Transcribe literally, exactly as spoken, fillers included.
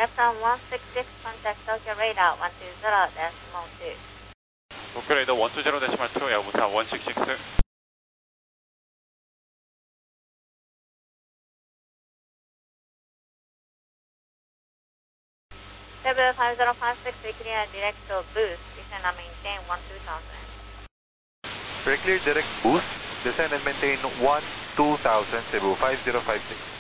Epsilon one six six, contact Tokyo radar one two zero decimal two. 도쿄 레이더 one two zero decimal two, 야부사 one six six. W five zero five six, we clear direct to boost, descend and maintain one two thousand. We're clear direct boost, descend and maintain one two thousand, Cebu five zero five six.